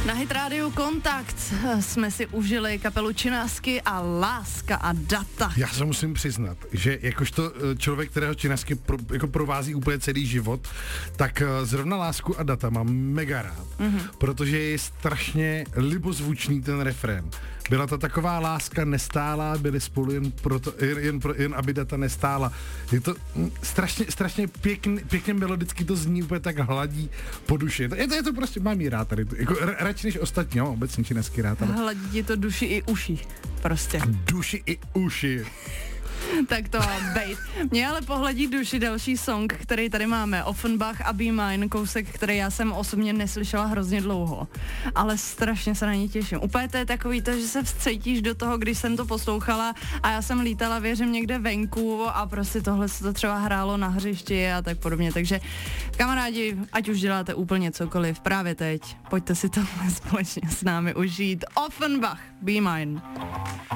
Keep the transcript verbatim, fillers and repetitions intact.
Na Hit Radio Kontakt jsme si užili kapelu Činasky a Láska a data. Já se musím přiznat, že jakožto člověk, kterého Činasky pro, jako provází úplně celý život, tak zrovna Lásku a data mám mega rád, mm-hmm. protože je strašně libozvučný ten refrén. Byla to taková láska nestálá, byli spolu jen, proto, jen, jen, pro, jen aby data nestála. Je to strašně, strašně pěkný, pěkně melodicky to zní, úplně tak hladí po duši. Je to, je to prostě, mám jí rád tady. Jako, radši než ostatní, jo, obecně Činasky rád. Ale... Hladí ti to duši i uši, prostě. Duši i uši. Tak to má bejt. Mě ale pohledí duši další song, který tady máme. Offenbach a Be Mine, kousek, který já jsem osobně neslyšela hrozně dlouho. Ale strašně se na ní těším. Úplně to je takový to, že se vcítíš do toho, když jsem to poslouchala a já jsem lítala, věřím, někde venku a prostě tohle se to třeba hrálo na hřišti a tak podobně. Takže kamarádi, ať už děláte úplně cokoliv, právě teď, pojďte si tohle společně s námi užít. Offenbach, Be Mine.